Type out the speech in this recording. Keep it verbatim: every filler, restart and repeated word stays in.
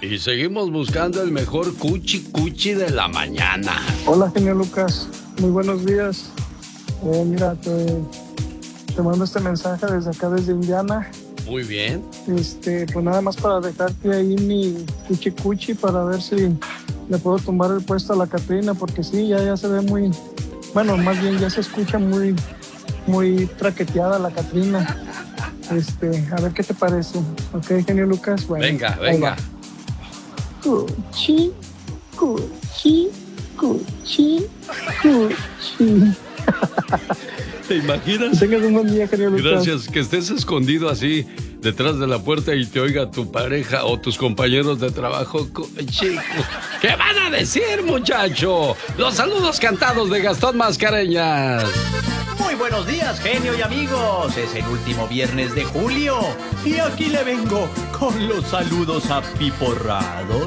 Y seguimos buscando el mejor cuchi cuchi de la mañana. Hola, genio Lucas. Muy buenos días. Eh, mira, te, te mando este mensaje desde acá, desde Indiana. Muy bien. Este, pues nada más para dejarte ahí mi cuchi cuchi para ver si le puedo tumbar el puesto a la Catrina, porque sí, ya, ya se ve muy, bueno, más bien ya se escucha muy, muy traqueteada la Catrina. Este, a ver qué te parece. Ok, genio Lucas. Bueno, venga, venga. Cuchi, cuchi, cuchi, cuchi. ¿Te imaginas? Tengas un buen día, genio Lucas. Gracias, que estés escondido así detrás de la puerta y te oiga tu pareja o tus compañeros de trabajo. Chico, ¿qué van a decir, muchacho? Los saludos cantados de Gastón Mascareñas. Muy buenos días, genio y amigos. Es el último viernes de julio y aquí le vengo con los saludos apiporrados.